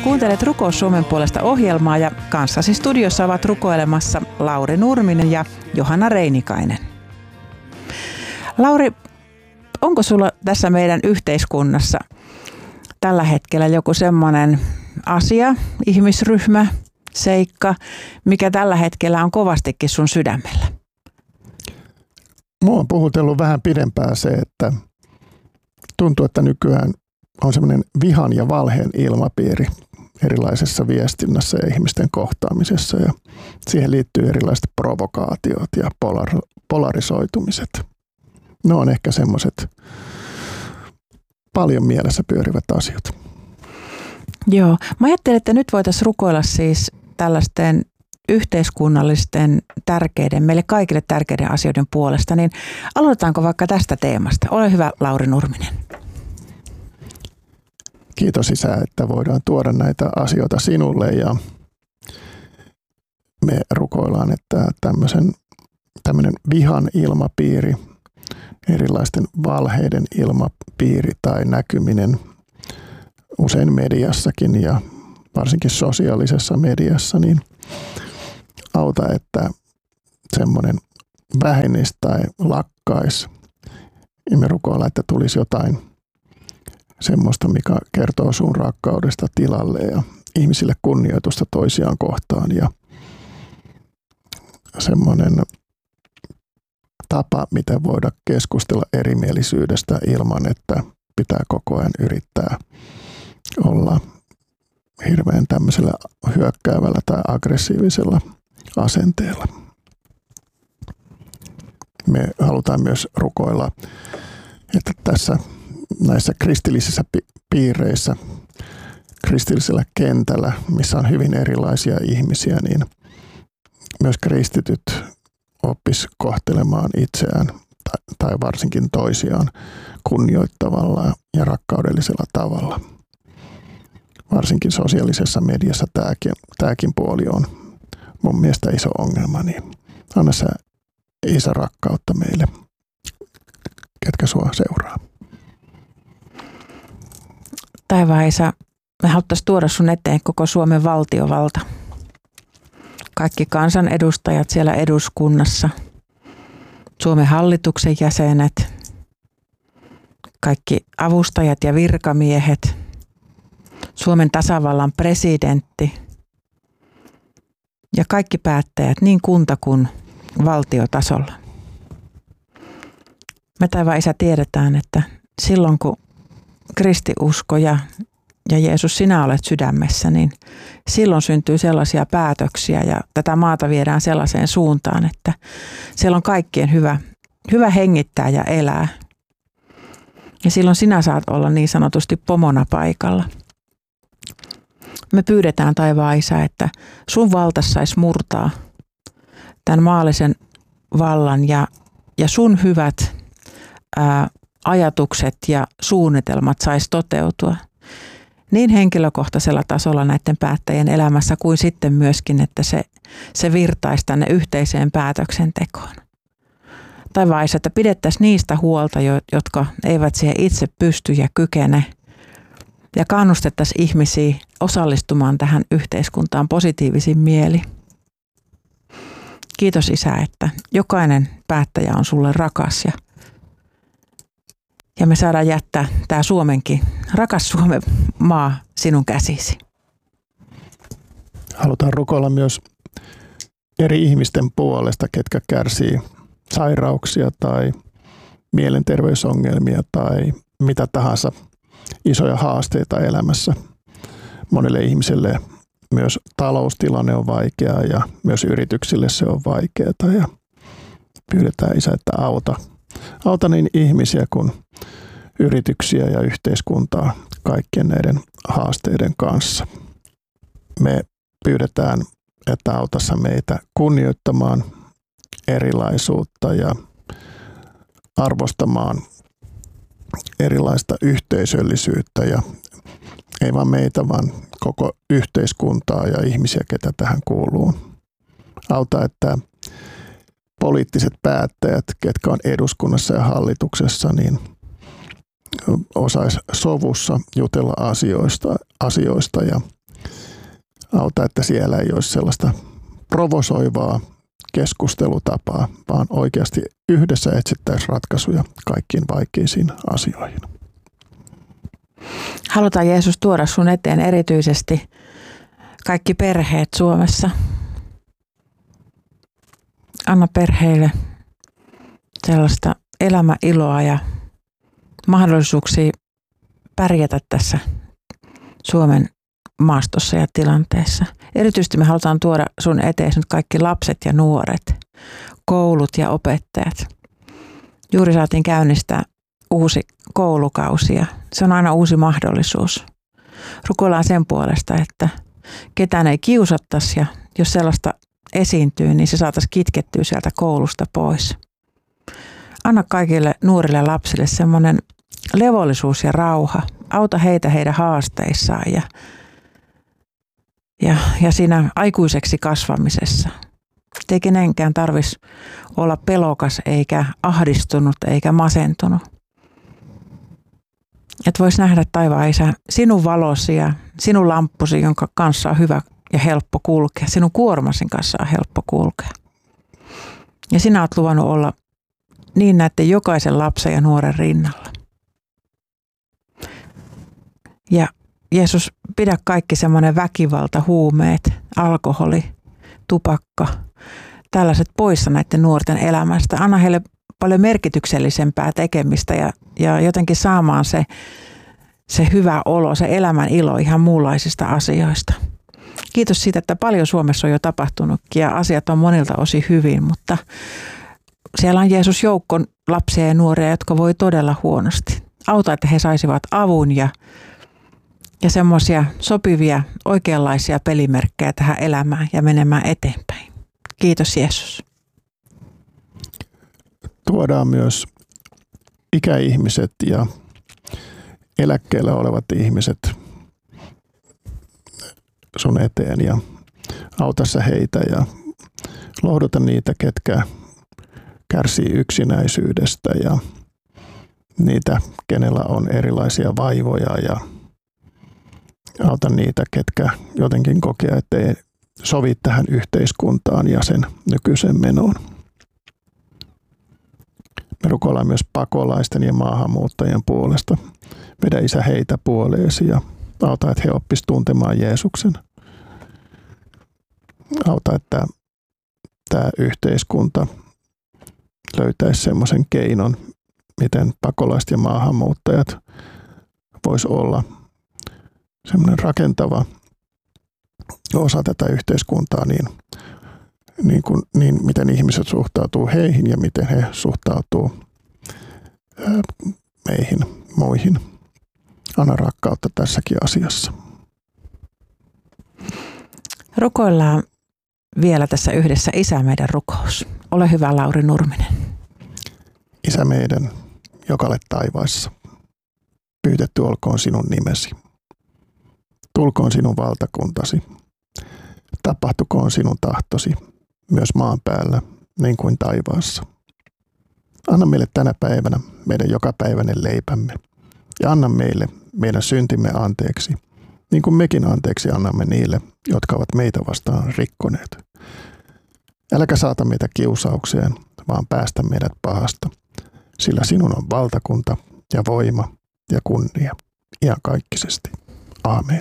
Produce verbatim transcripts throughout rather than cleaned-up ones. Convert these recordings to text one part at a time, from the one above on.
Kuuntelet Rukous Suomen puolesta -ohjelmaa ja kanssasi studiossa ovat rukoilemassa Lauri Nurminen ja Johanna Reinikainen. Lauri, onko sulla tässä meidän yhteiskunnassa tällä hetkellä joku semmoinen asia, ihmisryhmä, seikka, mikä tällä hetkellä on kovastikin sun sydämellä? Mua on puhutellut vähän pidempään se, että tuntuu, että nykyään on semmoinen vihan ja valheen ilmapiiri erilaisessa viestinnässä ja ihmisten kohtaamisessa. Ja siihen liittyy erilaiset provokaatiot ja polar- polarisoitumiset. Ne on ehkä semmoiset paljon mielessä pyörivät asiat. Joo. Mä ajattelin, että nyt voitaisiin rukoilla siis tällaisten yhteiskunnallisten tärkeiden, meille kaikille tärkeiden asioiden puolesta. Niin aloitetaanko vaikka tästä teemasta? Ole hyvä, Lauri Nurminen. Kiitos Isä, että voidaan tuoda näitä asioita sinulle ja me rukoillaan, että tämmöisen, tämmöinen vihan ilmapiiri, erilaisten valheiden ilmapiiri tai näkyminen usein mediassakin ja varsinkin sosiaalisessa mediassa, niin auta, että semmoinen vähenisi tai lakkaisi. Ja me rukoillaan, että tulisi jotain semmoista, mikä kertoo sun rakkaudesta tilalle ja ihmisille kunnioitusta toisiaan kohtaan ja semmoinen tapa, miten voida keskustella erimielisyydestä ilman, että pitää koko ajan yrittää olla hirveän tämmöisellä hyökkäävällä tai aggressiivisella asenteella. Me halutaan myös rukoilla, että tässä näissä kristillisissä piireissä, kristillisellä kentällä, missä on hyvin erilaisia ihmisiä, niin myös kristityt oppis kohtelemaan itseään tai varsinkin toisiaan kunnioittavalla ja rakkaudellisella tavalla. Varsinkin sosiaalisessa mediassa tämäkin, tämäkin puoli on mun mielestä iso ongelma, niin anna sä Isä rakkautta meille, ketkä sua seuraa. Taivaan Isä, me haluttaisiin tuoda sun eteen koko Suomen valtiovalta. Kaikki kansanedustajat siellä eduskunnassa, Suomen hallituksen jäsenet, kaikki avustajat ja virkamiehet, Suomen tasavallan presidentti ja kaikki päättäjät niin kunta- kuin valtiotasolla. Me taivaan Isä tiedetään, että silloin kun kristiusko ja, ja Jeesus sinä olet sydämessä, niin silloin syntyy sellaisia päätöksiä ja tätä maata viedään sellaiseen suuntaan, että siellä on kaikkien hyvä, hyvä hengittää ja elää. Ja silloin sinä saat olla niin sanotusti pomona paikalla. Me pyydetään taivaan Isä, että sun valtas saisi murtaa tämän maallisen vallan ja, ja sun hyvät ää, ajatukset ja suunnitelmat saisi toteutua niin henkilökohtaisella tasolla näiden päättäjien elämässä kuin sitten myöskin, että se, se virtaisi tänne yhteiseen päätöksentekoon. Taivaan Isä, että pidettäisiin niistä huolta, jotka eivät siihen itse pysty ja kykene, ja kannustettaisiin ihmisiä osallistumaan tähän yhteiskuntaan positiivisin mieli. Kiitos Isä, että jokainen päättäjä on sulle rakas ja, ja me saadaan jättää tämä Suomenkin, rakas Suomen maa sinun käsisi. Halutaan rukoilla myös eri ihmisten puolesta, ketkä kärsii sairauksia tai mielenterveysongelmia tai mitä tahansa isoja haasteita elämässä. Monelle ihmiselle myös taloustilanne on vaikea ja myös yrityksille se on vaikeaa ja pyydetään Isä, että auta, auta niin ihmisiä kuin yrityksiä ja yhteiskuntaa kaikkien näiden haasteiden kanssa. Me pyydetään, että autassa meitä kunnioittamaan erilaisuutta ja arvostamaan erilaista yhteisöllisyyttä ja ei vain meitä, vaan koko yhteiskuntaa ja ihmisiä, ketä tähän kuuluu. Auta, että poliittiset päättäjät, ketkä on eduskunnassa ja hallituksessa, niin osais sovussa jutella asioista, asioista ja Auta, että siellä ei olisi sellaista provosoivaa keskustelutapaa, vaan oikeasti yhdessä etsittäisiin ratkaisuja kaikkiin vaikeisiin asioihin. Halutaan Jeesus tuoda sun eteen erityisesti kaikki perheet Suomessa. Anna perheille sellaista elämäiloa ja mahdollisuuksia pärjätä tässä Suomen maastossa ja tilanteessa. Erityisesti me halutaan tuoda sun eteen nyt kaikki lapset ja nuoret, koulut ja opettajat. Juuri saatiin käynnistää uusi koulukausi ja se on aina uusi mahdollisuus. Rukoillaan sen puolesta, että ketään ei kiusattaisi ja jos sellaista esiintyy, niin se saataisiin kitkettyä sieltä koulusta pois. Anna kaikille nuorille lapsille semmoinen levollisuus ja rauha. Auta heitä heidän haasteissaan ja, ja, ja siinä aikuiseksi kasvamisessa. Ei kenenkään tarvitsisi olla pelokas eikä ahdistunut eikä masentunut. Että voisi nähdä taivaan Isä sinun valosi ja sinun lamppusi, jonka kanssa on hyvä ja helppo kulkea. Sinun kuormasin kanssa on helppo kulkea. Ja sinä olet luvannut olla niin näiden jokaisen lapsen ja nuoren rinnalla. Ja Jeesus, pidä kaikki semmoinen väkivalta, huumeet, alkoholi, tupakka, tällaiset poissa näiden nuorten elämästä. Anna heille paljon merkityksellisempää tekemistä ja, ja jotenkin saamaan se, se hyvä olo, se elämän ilo ihan muunlaisista asioista. Kiitos siitä, että paljon Suomessa on jo tapahtunutkin ja asiat on monilta osin hyvin, mutta siellä on Jeesus joukko lapsia ja nuoria, jotka voi todella huonosti. Auta, että he saisivat avun ja, ja semmoisia sopivia, oikeanlaisia pelimerkkejä tähän elämään ja menemään eteenpäin. Kiitos Jeesus. Tuodaan myös ikäihmiset ja eläkkeellä olevat ihmiset sun eteen ja auta sä heitä ja lohduta niitä, ketkä kärsii yksinäisyydestä ja niitä, kenellä on erilaisia vaivoja ja auta niitä, ketkä jotenkin kokee, että ei sovi tähän yhteiskuntaan ja sen nykyisen menoon. Me rukoillaan myös pakolaisten ja maahanmuuttajien puolesta. Vedä Isä heitä puoleesi ja auta, että he oppisivat tuntemaan Jeesuksen. Auta, että tämä yhteiskunta löytäisi semmoisen keinon, miten pakolaiset ja maahanmuuttajat vois olla semmoinen rakentava osa tätä yhteiskuntaa, niin, niin, kuin, niin miten ihmiset suhtautuu heihin ja miten he suhtautuu ää, meihin, muihin. Anna rakkautta tässäkin asiassa. Rukoillaan vielä tässä yhdessä Isä meidän rukous. Ole hyvä, Lauri Nurminen. Isä meidän, joka olet taivaissa, pyytetty olkoon sinun nimesi. Tulkoon sinun valtakuntasi. Tapahtukoon sinun tahtosi, myös maan päällä, niin kuin taivaassa. Anna meille tänä päivänä meidän jokapäiväinen leipämme. Ja anna meille meidän syntimme anteeksi, niin kuin mekin anteeksi annamme niille, jotka ovat meitä vastaan rikkoneet. Äläkä saata meitä kiusaukseen, vaan päästä meidät pahasta, sillä sinun on valtakunta ja voima ja kunnia iankaikkisesti. Aamen.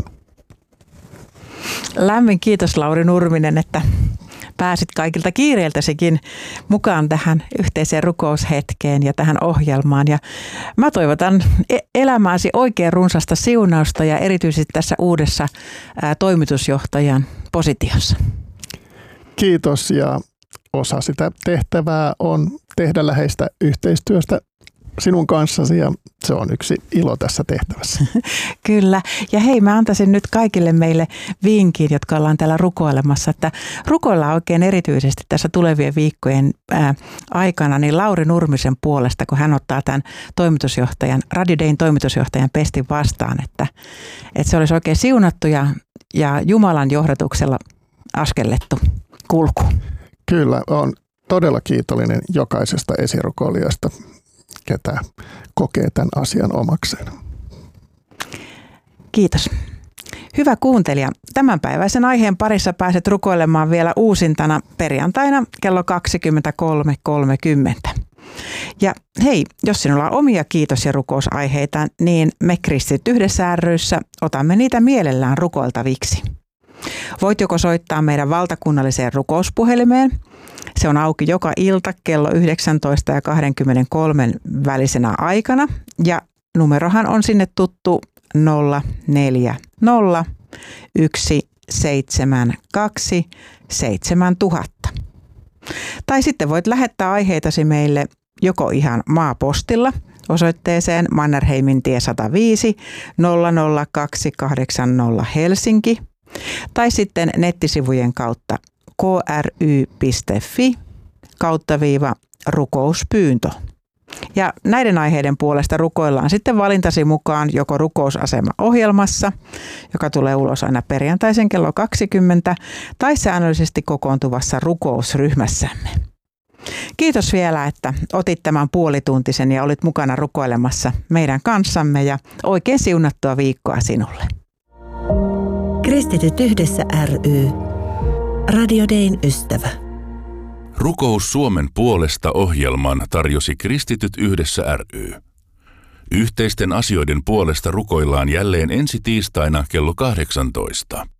Lämmin kiitos Lauri Nurminen, että pääsit kaikilta kiireiltäsikin mukaan tähän yhteiseen rukoushetkeen ja tähän ohjelmaan. Ja mä toivotan elämääsi oikein runsasta siunausta ja erityisesti tässä uudessa ää, toimitusjohtajan positiossa. Kiitos, ja osa sitä tehtävää on tehdä läheistä yhteistyöstä sinun kanssasi ja se on yksi ilo tässä tehtävässä. Kyllä. Ja hei, mä antaisin nyt kaikille meille vinkin, jotka ollaan täällä rukoilemassa, että rukoillaan oikein erityisesti tässä tulevien viikkojen ää, aikana niin Lauri Nurmisen puolesta, kun hän ottaa tämän toimitusjohtajan, Radio Dayn toimitusjohtajan pestin vastaan, että, että se olisi oikein siunattu ja, ja Jumalan johdatuksella askellettu kulku. Kyllä, olen todella kiitollinen jokaisesta esirukoilijasta, ketä kokee tämän asian omakseen. Kiitos. Hyvä kuuntelija, tämänpäiväisen aiheen parissa pääset rukoilemaan vielä uusintana perjantaina kello kaksikymmentäkolme kolmekymmentä. Ja hei, jos sinulla on omia kiitos- ja rukousaiheita, niin me Kristityt yhdessä ry:ssä otamme niitä mielellään rukoiltaviksi. Voit joko soittaa meidän valtakunnalliseen rukouspuhelimeen. Se on auki joka ilta kello yhdeksäntoista ja kaksikymmentäkolme välisenä aikana ja numerohan on sinne tuttu nolla neljä nolla yksi seitsemän kaksi seitsemän tuhatta. Tai sitten voit lähettää aiheitasi meille joko ihan maapostilla osoitteeseen Mannerheimintie sata viisi nolla nolla kaksi kahdeksan nolla Helsinki tai sitten nettisivujen kautta k r y piste f i kautta viiva rukouspyyntö. Ja näiden aiheiden puolesta rukoillaan sitten valintasi mukaan joko rukousasema-ohjelmassa, joka tulee ulos aina perjantaisen kello kaksikymmentä, tai säännöllisesti kokoontuvassa rukousryhmässämme. Kiitos vielä, että otit tämän puolituntisen ja olit mukana rukoilemassa meidän kanssamme ja oikein siunattua viikkoa sinulle. Kristityt yhdessä ry. Radio Dayn ystävä. Rukous Suomen puolesta -ohjelman tarjosi Kristityt yhdessä ry. Yhteisten asioiden puolesta rukoillaan jälleen ensi tiistaina kello kahdeksantoista.